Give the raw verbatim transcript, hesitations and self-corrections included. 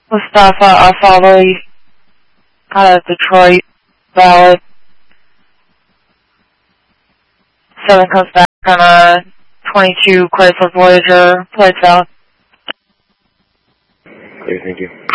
Mustafa Afali out of Detroit, valid. seven comes back on a twenty-two Chrysler Voyager, plates out. Clear, thank you.